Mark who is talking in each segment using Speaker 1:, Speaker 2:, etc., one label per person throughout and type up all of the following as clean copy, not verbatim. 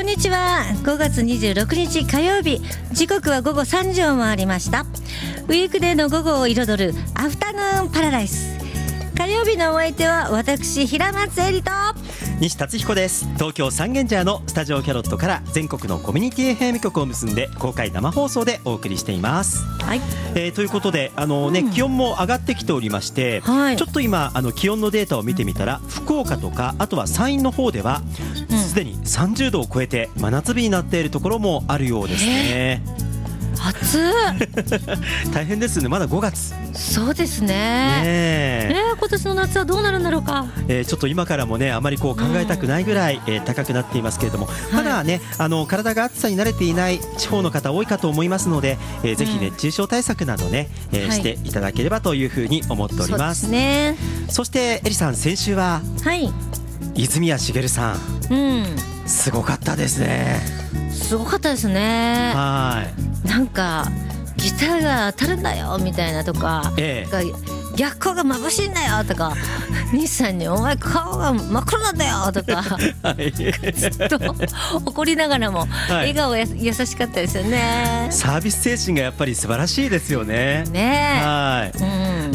Speaker 1: にちは。5月26日火曜日、時刻は午後3時を回りました。ウィークデーの午後を彩るアフタヌーンパラダイス。火曜日のお相手は私、平松絵里と
Speaker 2: 西達彦です。東京三軒茶屋のスタジオキャロットから全国のコミュニティ FM 局を結んで公開生放送でお送りしています。
Speaker 1: はい。
Speaker 2: ということで気温も上がってきておりまして、
Speaker 1: はい、
Speaker 2: ちょっと今気温のデータを見てみたら、福岡とかあとは山陰の方ではすでに30度を超えて真夏日になっているところもあるようですね。
Speaker 1: 暑
Speaker 2: 大変ですね。まだ5月。
Speaker 1: そうですね。今年の夏はどうなるんだろうか。
Speaker 2: ちょっと今からもね、あまりこう考えたくないぐらい、高くなっていますけれども、まだね、体が暑さに慣れていない地方の方多いかと思いますので、ぜひ熱中症対策などね、していただければというふうに思っております。
Speaker 1: そうですね。
Speaker 2: そしてエリさん、先週は、はい、泉谷しげるさん、すごかったですね。
Speaker 1: すごかったですね。
Speaker 2: はい。
Speaker 1: なんかギターが当たるんだよみたいなとか、逆光が眩しいんだよとか、西さんにお前顔が真っ黒なんだよとか、ずっと怒りながらも笑顔が優しかったですよね。
Speaker 2: サービス精神がやっぱり素晴らしいですよね。はい、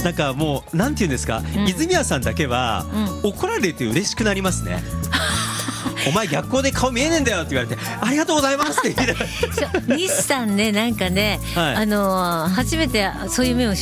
Speaker 2: なんかもうなんていうんですか、泉谷さんだけは、怒られて嬉しくなりますね。お前逆光で顔見えねえんだよって言われて、ありがとうございますって言って
Speaker 1: 西さんね、なんかね、初めてそういう目を